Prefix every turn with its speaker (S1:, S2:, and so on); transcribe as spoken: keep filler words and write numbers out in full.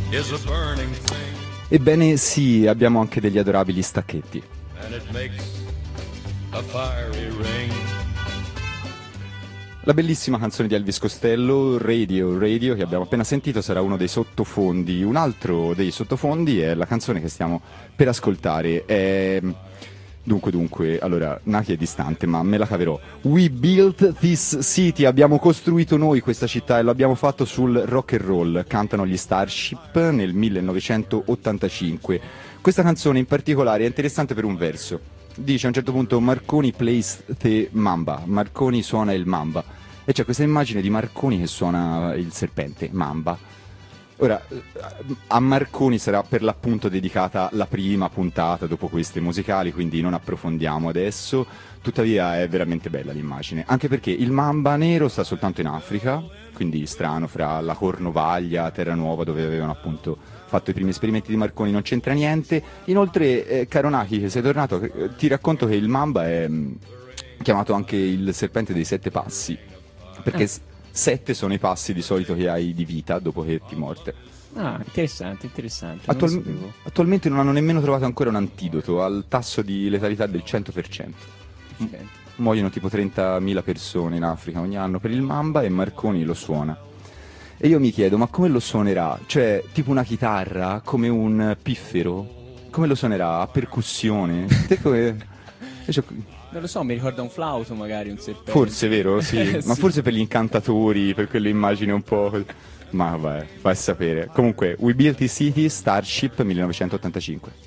S1: is a burning thing,
S2: Ebbene sì, abbiamo anche degli adorabili stacchetti.
S1: and it makes a fiery ring.
S2: La bellissima canzone di Elvis Costello, Radio, Radio, che abbiamo appena sentito, sarà uno dei sottofondi. Un altro dei sottofondi è la canzone che stiamo per ascoltare. È... Dunque, dunque, allora, Naki è distante, ma me la caverò. We built this city, abbiamo costruito noi questa città e l'abbiamo fatto sul rock and roll. Cantano gli Starship nel millenovecentottantacinque. Questa canzone in particolare è interessante per un verso. Dice a un certo punto Marconi plays the mamba, Marconi suona il mamba, e c'è questa immagine di Marconi che suona il serpente, mamba. Ora, a Marconi sarà per l'appunto dedicata la prima puntata dopo queste musicali, quindi non approfondiamo adesso, tuttavia è veramente bella l'immagine, anche perché il mamba nero sta soltanto in Africa, quindi strano, fra la Cornovaglia, Terranuova, dove avevano appunto fatto i primi esperimenti di Marconi, non c'entra niente. Inoltre, eh, caro Naki, che sei tornato, eh, ti racconto che il mamba è mh, chiamato anche il serpente dei sette passi, perché
S3: Ah.
S2: s- sette sono i passi di solito che hai di vita dopo che ti morte.
S3: Ah, interessante, interessante.
S2: Attual-
S3: non lo sapevo.
S2: attualmente non hanno nemmeno trovato ancora un antidoto, al tasso di letalità del cento per cento.
S3: Accidenti.
S2: Muoiono tipo trentamila persone in Africa ogni anno per il mamba e Marconi lo suona. E io mi chiedo, ma come lo suonerà? Cioè, tipo una chitarra, come un piffero? Come lo suonerà? A percussione? Te come... Cioè,
S3: Non lo so, mi ricorda un flauto magari, un serpente.
S2: forse, vero? Sì.
S3: Eh,
S2: Ma
S3: sì.
S2: forse per gli incantatori, per quelle immagini un po'... Ma vabbè, fai sapere. Comunque, We Built the City, Starship, millenovecentottantacinque.